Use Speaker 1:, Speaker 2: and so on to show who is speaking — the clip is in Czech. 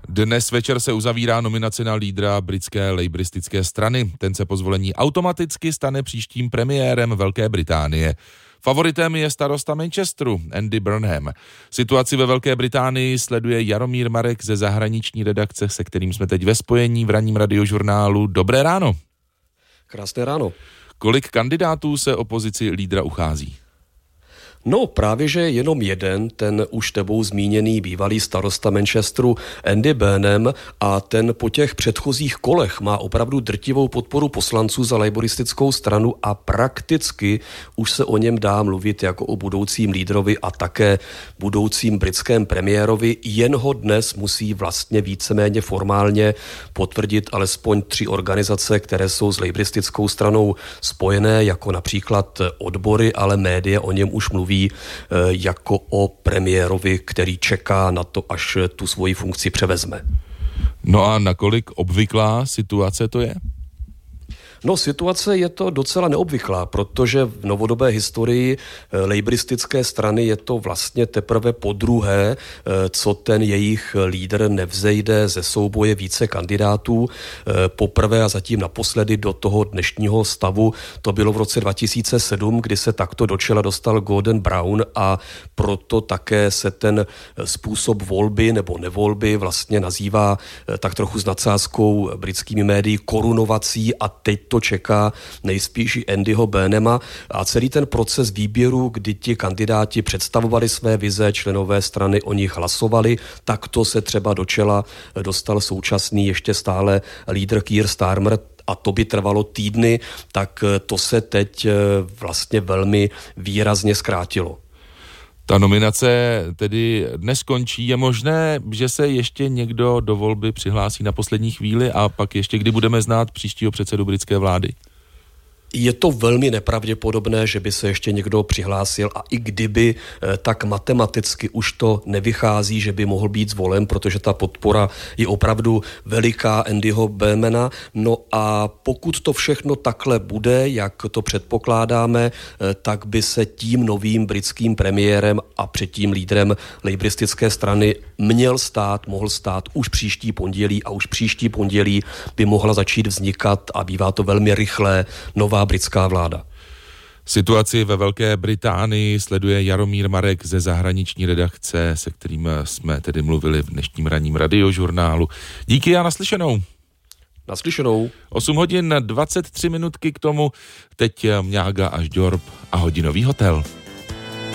Speaker 1: Dnes večer se uzavírá nominace na lídra britské lejbristické strany. Ten se po zvolení automaticky stane příštím premiérem Velké Británie. Favoritem je starosta Manchesteru, Andy Burnham. Situaci ve Velké Británii sleduje Jaromír Marek ze zahraniční redakce, se kterým jsme teď ve spojení v ranním radiožurnálu. Dobré ráno.
Speaker 2: Krásné ráno.
Speaker 1: Kolik kandidátů se o pozici lídra uchází?
Speaker 2: No právě, že jenom jeden, ten už tebou zmíněný bývalý starosta Manchesteru Andy Burnham, a ten po těch předchozích kolech má opravdu drtivou podporu poslanců za laboristickou stranu a prakticky už se o něm dá mluvit jako o budoucím lídrovi a také budoucím britském premiérovi, jen ho dnes musí vlastně víceméně formálně potvrdit alespoň 3 organizace, které jsou s laboristickou stranou spojené, jako například odbory, ale média o něm už mluví jako o premiérovi, který čeká na to, až tu svoji funkci převezme.
Speaker 1: No a nakolik obvyklá situace to je?
Speaker 2: No, situace je to docela neobvyklá, protože v novodobé historii lejbristické strany je to vlastně teprve podruhé, co ten jejich lídr nevzejde ze souboje více kandidátů. Poprvé a zatím naposledy do toho dnešního stavu to bylo v roce 2007, kdy se takto do čela dostal Gordon Brown, a proto také se ten způsob volby nebo nevolby vlastně nazývá tak trochu s nadsázkou britskými médii korunovací, a teď to čeká nejspíš i Andyho Burnhama a celý ten proces výběru, kdy ti kandidáti představovali své vize, členové strany o nich hlasovali, tak to se třeba do čela dostal současný ještě stále lídr Keir Starmer, a to by trvalo týdny, tak to se teď vlastně velmi výrazně zkrátilo.
Speaker 1: Ta nominace tedy dnes končí. Je možné, že se ještě někdo do volby přihlásí na poslední chvíli a pak ještě kdy budeme znát příštího předsedu britské vlády?
Speaker 2: Je to velmi nepravděpodobné, že by se ještě někdo přihlásil, a i kdyby, tak matematicky už to nevychází, že by mohl být zvolen, protože ta podpora je opravdu veliká Andyho Burnhama. No a pokud to všechno takhle bude, jak to předpokládáme, tak by se tím novým britským premiérem a předtím lídrem lejbristické strany mohl stát už příští pondělí, a už příští pondělí by mohla začít vznikat, a bývá to velmi rychlé, nová britská vláda.
Speaker 1: Situaci ve Velké Británii sleduje Jaromír Marek ze zahraniční redakce, se kterým jsme tedy mluvili v dnešním ranním radiožurnálu. Díky a naslyšenou.
Speaker 2: Naslyšenou.
Speaker 1: 8 hodin 23 minutky k tomu, teď Mňága až Dorb a hodinový hotel.